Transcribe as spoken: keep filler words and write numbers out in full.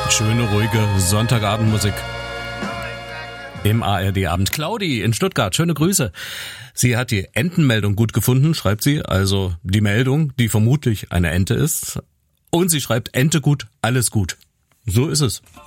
Schöne, ruhige Sonntagabendmusik im A R D-Abend. Claudi in Stuttgart, schöne Grüße. Sie hat die Entenmeldung gut gefunden, schreibt sie, also die Meldung, die vermutlich eine Ente ist. Und sie schreibt, Ente gut, alles gut. So ist es.